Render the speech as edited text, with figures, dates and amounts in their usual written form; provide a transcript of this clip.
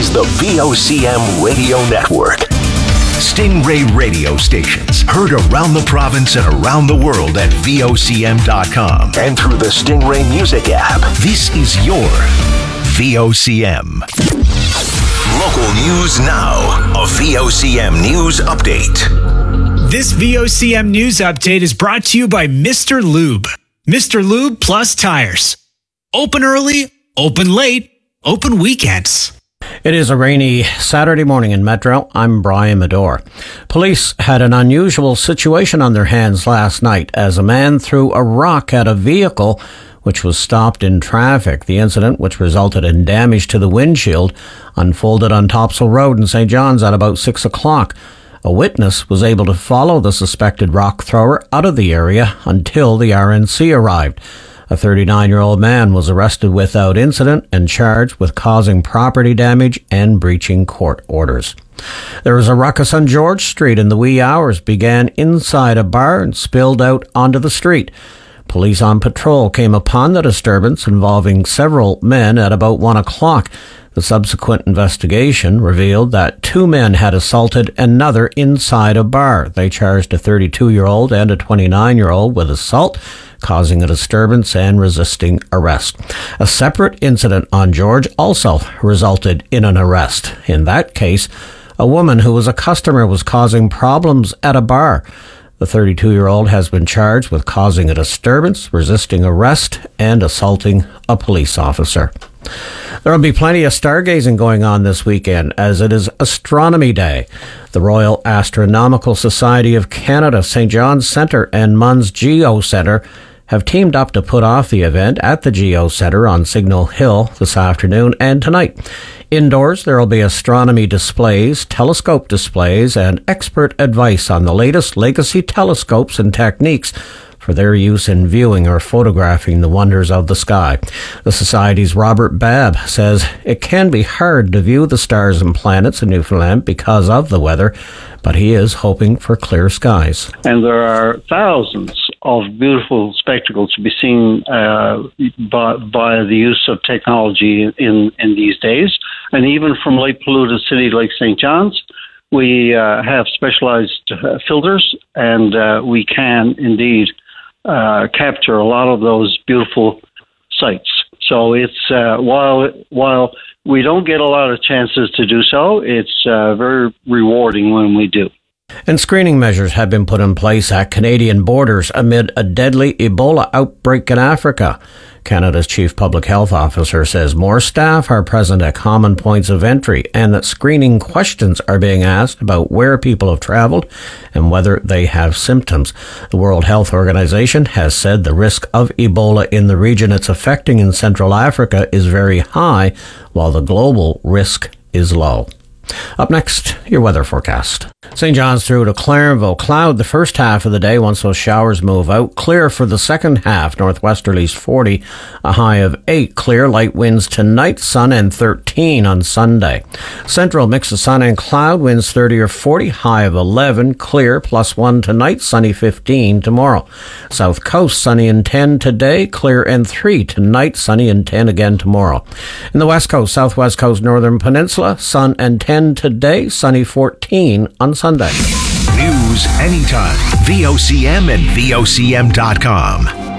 is the VOCM Radio Network. Stingray radio stations heard around the province and around the world at VOCM.com and through the Stingray Music app. This is your VOCM. Local news now. A VOCM news update. This VOCM news update is brought to you by Mr. Lube. Mr. Lube Plus Tires. Open early, open late, open weekends. It is a rainy Saturday morning in Metro. I'm Brian Medore. Police had an unusual situation on their hands last night as a man threw a rock at a vehicle which was stopped in traffic. The incident, which resulted in damage to the windshield, unfolded on Topsail Road in St. John's at about 6 o'clock. A witness was able to follow the suspected rock thrower out of the area until the RNC arrived. A 39-year-old man was arrested without incident and charged with causing property damage and breaching court orders. There was a ruckus on George Street in the wee hours, began inside a bar and spilled out onto the street. Police on patrol came upon the disturbance involving several men at about 1 o'clock. The subsequent investigation revealed that 2 men had assaulted another inside a bar. They charged a 32-year-old and a 29-year-old with assault, causing a disturbance and resisting arrest. A separate incident on George also resulted in an arrest. In that case, a woman who was a customer was causing problems at a bar. The 32-year-old has been charged with causing a disturbance, resisting arrest, and assaulting a police officer. There will be plenty of stargazing going on this weekend as it is Astronomy Day. The Royal Astronomical Society of Canada, St. John's Centre and Munns Geo Centre have teamed up to put off the event at the Geo Centre on Signal Hill this afternoon and tonight. Indoors, there will be astronomy displays, telescope displays, and expert advice on the latest legacy telescopes and techniques for their use in viewing or photographing the wonders of the sky. The Society's Robert Babb says it can be hard to view the stars and planets in Newfoundland because of the weather, but he is hoping for clear skies. And there are thousands of beautiful spectacles to be seen by the use of technology in these days. And even from light polluted city like St. John's, we have specialized filters, and we can indeed capture a lot of those beautiful sights. So it's while we don't get a lot of chances to do so, it's very rewarding when we do. And screening measures have been put in place at Canadian borders amid a deadly Ebola outbreak in Africa. Canada's Chief Public Health Officer says more staff are present at common points of entry and that screening questions are being asked about where people have traveled and whether they have symptoms. The World Health Organization has said the risk of Ebola in the region it's affecting in Central Africa is very high, while the global risk is low. Up next, your weather forecast. St. John's through to Clarenville. Cloud the first half of the day once those showers move out. Clear for the second half. Northwesterlies 40, a high of 8. Clear, light winds tonight. Sun and 13 on Sunday. Central mix of sun and cloud. Winds 30 or 40. High of 11. Clear, +1 tonight. Sunny 15 tomorrow. South Coast sunny and 10 today. Clear and 3 tonight. Sunny and 10 again tomorrow. In the West Coast, Southwest Coast, Northern Peninsula, sun and 10 today, sunny 14 on Sunday. News anytime. VOCM and VOCM.com.